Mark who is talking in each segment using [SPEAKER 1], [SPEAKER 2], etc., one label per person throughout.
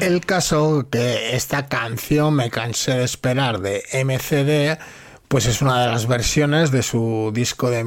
[SPEAKER 1] El caso que esta canción, Me cansé de esperar, de MCD, pues es una de las versiones de su disco de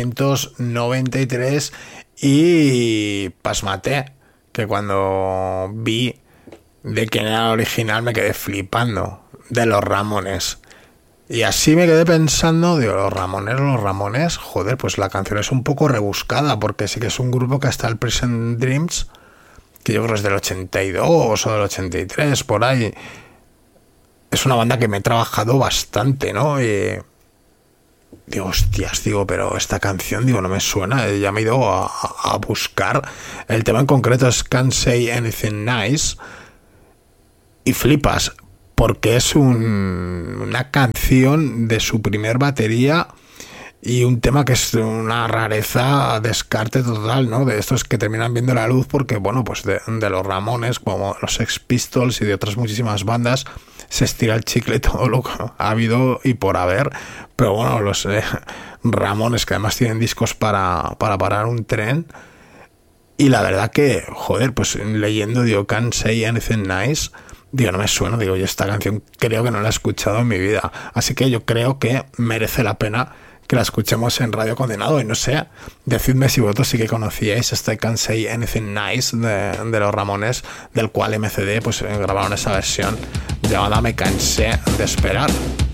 [SPEAKER 1] 1993 y pasmate, que cuando vi de quién era el original me quedé flipando, de los Ramones. Y así me quedé pensando, digo, los Ramones, joder, pues la canción es un poco rebuscada, porque sí que es un grupo que hasta el Present Dreams, que yo creo es del 82 o del 83, por ahí. Es una banda que me he trabajado bastante, ¿no? Y digo, hostias, digo, pero esta canción, digo, no me suena. Ya me he ido a buscar. El tema en concreto es Can't Say Anything Nice. Y flipas, porque es una canción de su primer batería y un tema que es una rareza, descarte total, ¿no? De estos que terminan viendo la luz porque, bueno, pues de los Ramones, como los Sex Pistols y de otras muchísimas bandas, se estira el chicle todo lo que ha habido y por haber. Pero bueno, los Ramones, que además tienen discos para parar un tren. Y la verdad que, joder, pues leyendo, digo, Can't Say Anything Nice, digo, no me suena, digo, yo esta canción creo que no la he escuchado en mi vida. Así que yo creo que merece la pena que la escuchemos en Radio Condenado. Y no sé, decidme si vosotros sí que conocíais este Can't Say Anything Nice de los Ramones, del cual MCD pues grabaron esa versión llamada Me cansé de esperar.